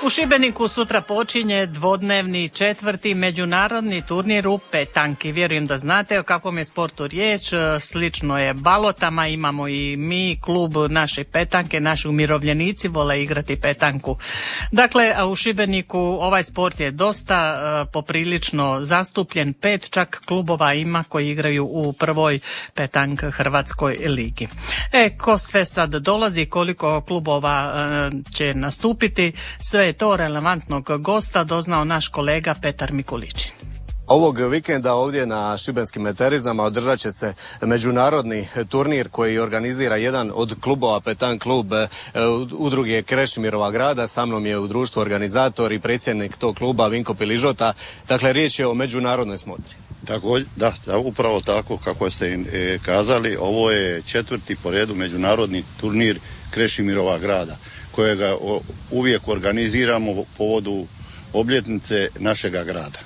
U Šibeniku sutra počinje dvodnevni 4. međunarodni turnir u petanki. Vjerujem da znate o kakvom je sportu riječ. Slično je balotama, imamo i mi klub naše petanke, naši umirovljenici vole igrati petanku. Dakle, u Šibeniku ovaj sport je dosta poprilično zastupljen, 5 čak klubova ima koji igraju u prvoj petank Hrvatskoj ligi. Ko sve sad dolazi, koliko klubova će nastupiti, sve je to relevantnog gosta doznao naš kolega Petar Mikulićin. Ovog vikenda ovdje na šibenskim meterizama održat će se međunarodni turnir koji organizira jedan od klubova, petank klub udruge Krešimirova grada. Sa mnom je u društvu organizator i predsjednik tog kluba Vinko Piližota. Dakle, riječ je o međunarodnoj smotri. Tako, da, upravo tako kako ste kazali, ovo je 4. po redu međunarodni turnir Krešimirova grada, kojega uvijek organiziramo u povodu obljetnice našega grada.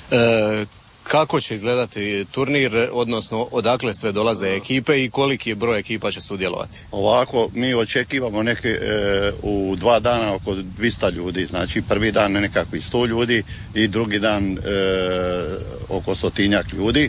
Kako će izgledati turnir, odnosno odakle sve dolaze ekipe i koliki broj ekipa će sudjelovati? Ovako, mi očekivamo neke u 2 dana oko 200 ljudi, znači prvi dan nekakvih 100 ljudi i drugi dan oko 100-tinjak ljudi.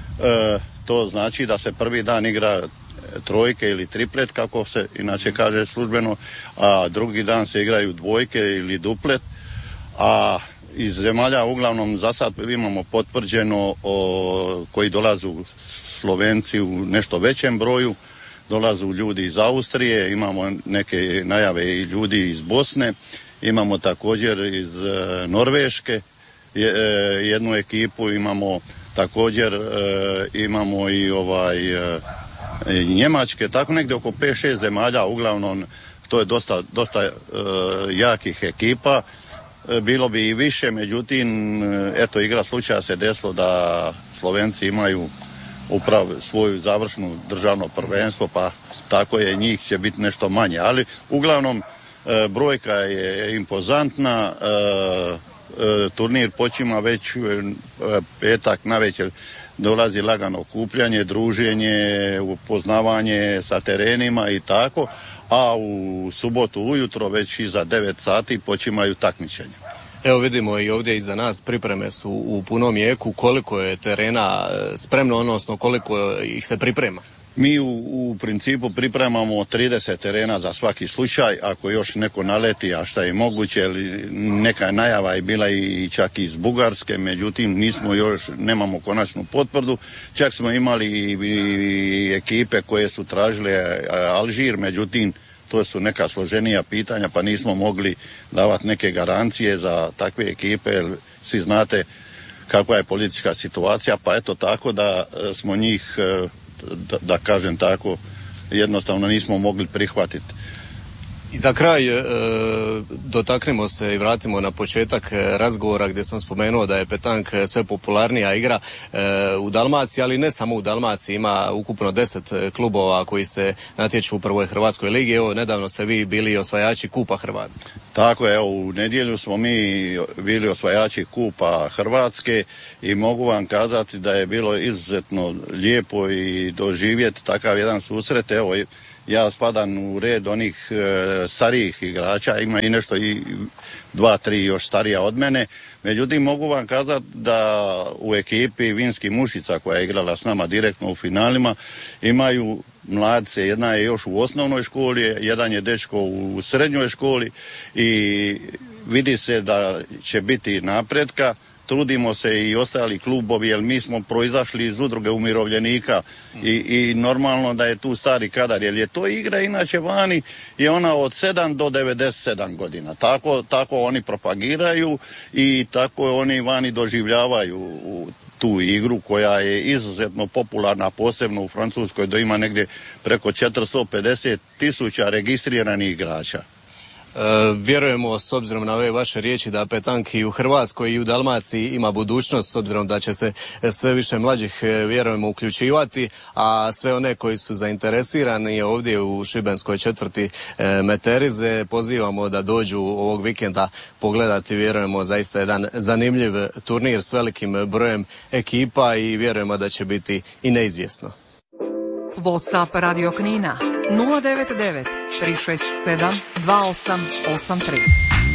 To znači da se prvi dan igra trojke ili triplet, kako se inače kaže službeno, a drugi dan se igraju dvojke ili duplet, a iz zemalja uglavnom za sad imamo potvrđeno koji dolazu Slovenci u nešto većem broju, dolazu ljudi iz Austrije, imamo neke najave i ljudi iz Bosne, imamo također iz Norveške jednu ekipu, imamo također imamo i Njemačke, tako negdje oko 5-6 zemalja, uglavnom to je dosta jakih ekipa. Bilo bi i više, međutim, eto, igra slučaja se desilo da Slovenci imaju upravo svoju završnu državno prvenstvo, pa tako je, njih će biti nešto manje, ali uglavnom brojka je impozantna. Turnir počima već petak navečer, dolazi lagano okupljanje, druženje, upoznavanje sa terenima i tako, a u subotu ujutro već iza 9 sati počimaju takmičenja. Evo vidimo i ovdje iza nas pripreme su u punom jeku. Koliko je terena spremno, odnosno koliko ih se priprema? Mi u principu pripremamo 30 terena za svaki slučaj, ako još neko naleti, a šta je moguće, neka najava je bila i čak iz Bugarske, međutim nemamo konačnu potvrdu, čak smo imali i ekipe koje su tražile Alžir, međutim to su neka složenija pitanja, pa nismo mogli davati neke garancije za takve ekipe, jer svi znate kakva je politička situacija, pa eto tako da smo njih, da kažem tako, jednostavno nismo mogli prihvatiti. I za kraj dotaknemo se i vratimo na početak razgovora gdje sam spomenuo da je petank sve popularnija igra u Dalmaciji, ali ne samo u Dalmaciji, ima ukupno 10 klubova koji se natječu u prvoj Hrvatskoj ligi. Evo, nedavno ste vi bili osvajači Kupa Hrvatske. Tako je, evo, u nedjelju smo mi bili osvajači Kupa Hrvatske i mogu vam kazati da je bilo izuzetno lijepo i doživjeti takav jedan susret. Evo, ja spadam u red onih starijih igrača, ima i nešto i 2-3 još starija od mene. Međutim, mogu vam kazati da u ekipi Vinskih mušica koja je igrala s nama direktno u finalima imaju mladice, jedna je još u osnovnoj školi, jedan je dečko u srednjoj školi i vidi se da će biti napretka. Trudimo se i ostali klubovi, jer mi smo proizašli iz udruge umirovljenika i normalno da je tu stari kadar, jer je to igra inače vani je ona od 7 do 97 godina. Tako oni propagiraju i tako oni vani doživljavaju tu igru koja je izuzetno popularna, posebno u Francuskoj, da ima negdje preko 450.000 registriranih igrača. Vjerujemo, s obzirom na ove vaše riječi, da petank i u Hrvatskoj i u Dalmaciji ima budućnost, s obzirom da će se sve više mlađih, vjerujemo, uključivati, a sve one koji su zainteresirani ovdje u šibenskoj četvrti Meterize pozivamo da dođu ovog vikenda pogledati, vjerujemo, zaista jedan zanimljiv turnir s velikim brojem ekipa i vjerujemo da će biti i neizvjesno. WhatsApp Radio Knina 099 367 2883.